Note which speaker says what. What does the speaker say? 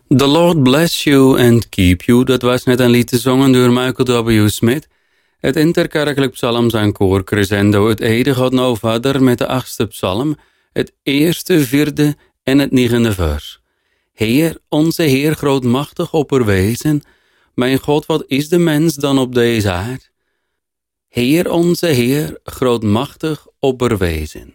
Speaker 1: The Lord Bless You and Keep You, dat was net een lied gezongen door Michael W. Smith. Het interkerkelijk psalmzangkoor Crescendo het Ede gaat nou verder met de 8e psalm, het 1e, 4e en het 9e vers. Heer, onze Heer grootmachtig opperwezen, mijn God, wat is de mens dan op deze aard? Heer, onze Heer grootmachtig opperwezen.